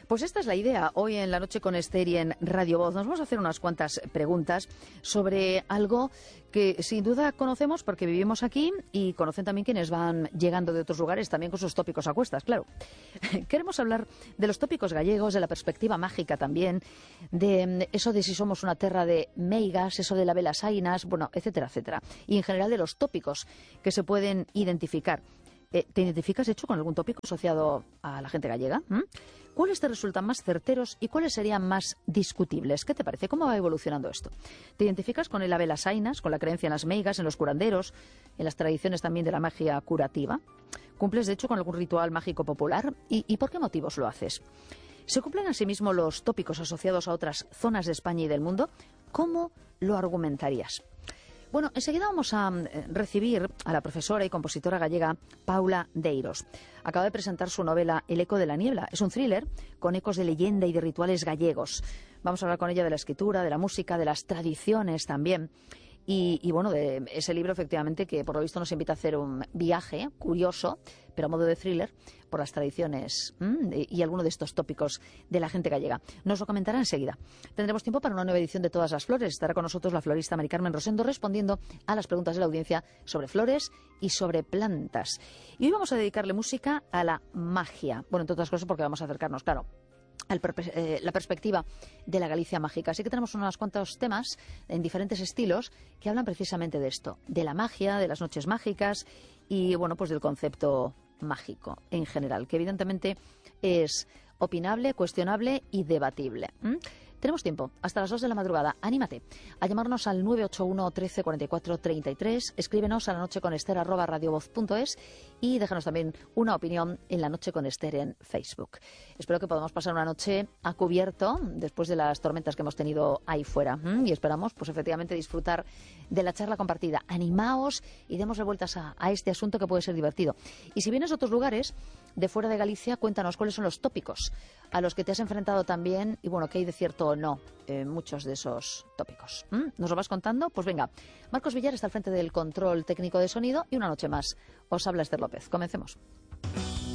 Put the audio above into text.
Pues esta es la idea. Hoy en La Noche con Esther y en Radio Voz nos vamos a hacer unas cuantas preguntas sobre algo que sin duda conocemos porque vivimos aquí y conocen también quienes van llegando de otros lugares también con sus tópicos a cuestas, claro. Queremos hablar de los tópicos gallegos, de la perspectiva mágica también, de eso de si somos una terra de meigas, eso de la velas ainas, bueno, etcétera, etcétera. Y en general de los tópicos que se pueden identificar. ¿Te identificas, de hecho, con algún tópico asociado a la gente gallega? ¿Cuáles te resultan más certeros y cuáles serían más discutibles? ¿Qué te parece? ¿Cómo va evolucionando esto? ¿Te identificas con el Abelas Ainas, con la creencia en las meigas, en los curanderos, en las tradiciones también de la magia curativa? ¿Cumples, de hecho, con algún ritual mágico popular? ¿Y por qué motivos lo haces? ¿Se cumplen asimismo los tópicos asociados a otras zonas de España y del mundo? ¿Cómo lo argumentarías? Bueno, enseguida vamos a recibir a la profesora y compositora gallega Paula Deiros. Acaba de presentar su novela El eco de la niebla. Es un thriller con ecos de leyenda y de rituales gallegos. Vamos a hablar con ella de la escritura, de la música, de las tradiciones también. Y bueno, de ese libro efectivamente que por lo visto nos invita a hacer un viaje curioso, pero a modo de thriller, por las tradiciones y alguno de estos tópicos de la gente gallega. Nos lo comentará enseguida. Tendremos tiempo para una nueva edición de Todas las Flores. Estará con nosotros la florista Mari Carmen Rosendo respondiendo a las preguntas de la audiencia sobre flores y sobre plantas. Y hoy vamos a dedicarle música a la magia. Bueno, entre otras cosas porque vamos a acercarnos, claro, la perspectiva de la Galicia mágica. Así que tenemos unos cuantos temas en diferentes estilos que hablan precisamente de esto, de la magia, de las noches mágicas y, bueno, pues del concepto mágico en general, que evidentemente es opinable, cuestionable y debatible. Tenemos tiempo, hasta las 2 de la madrugada. Anímate a llamarnos al 981 13 44 33, escríbenos a lanocheconester@radiovoz.es y déjanos también una opinión en La Noche con Esther en Facebook. Espero que podamos pasar una noche a cubierto después de las tormentas que hemos tenido ahí fuera y esperamos, pues efectivamente, disfrutar de la charla compartida. Animaos y demos vueltas a este asunto que puede ser divertido. Y si vienes de otros lugares, de fuera de Galicia, cuéntanos cuáles son los tópicos a los que te has enfrentado también y, bueno, qué hay de cierto o no muchos de esos tópicos. ¿Nos lo vas contando? Pues venga, Marcos Villar está al frente del control técnico de sonido y una noche más os habla Esther López. Comencemos.